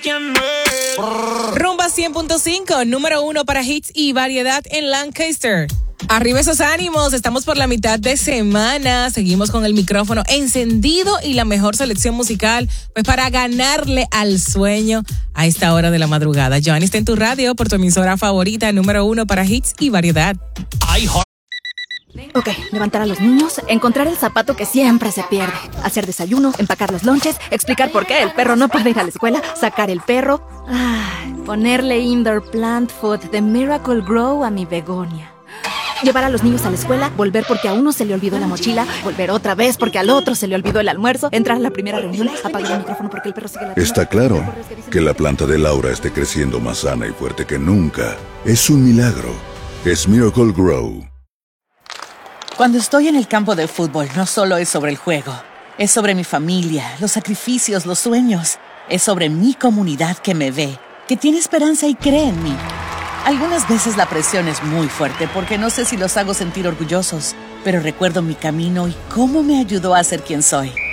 Rumba 100.5, número 1 para hits y variedad en Lancaster. Arriba esos ánimos, estamos por la mitad de semana, seguimos con el micrófono encendido y la mejor selección musical, pues para ganarle al sueño a esta hora de la madrugada. Joanny está en tu radio por tu emisora favorita, número 1 para hits y variedad. Ok, levantar a los niños, encontrar el zapato que siempre se pierde, hacer desayuno, empacar los lonches, explicar por qué el perro no puede ir a la escuela, sacar el perro, ponerle indoor plant food de Miracle Grow a mi begonia. Llevar a los niños a la escuela, volver porque a uno se le olvidó la mochila, volver otra vez porque al otro se le olvidó el almuerzo, entrar a la primera reunión, apagar el micrófono porque el perro sigue la... Está claro que la planta de Laura esté creciendo más sana y fuerte que nunca. Es un milagro. Es Miracle Grow. Cuando estoy en el campo de fútbol, no solo es sobre el juego. Es sobre mi familia, los sacrificios, los sueños. Es sobre mi comunidad que me ve, que tiene esperanza y cree en mí. Algunas veces la presión es muy fuerte porque no sé si los hago sentir orgullosos, pero recuerdo mi camino y cómo me ayudó a ser quien soy.